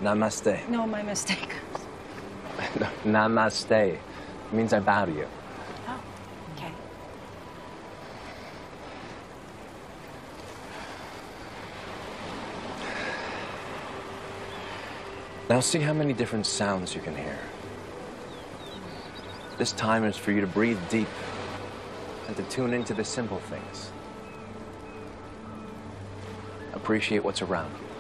Namaste. No, my mistake. Namaste. It means I bow to you. Oh, okay. Now see how many different sounds you can hear. This time is for you to breathe deep and to tune into the simple things. Appreciate what's around you.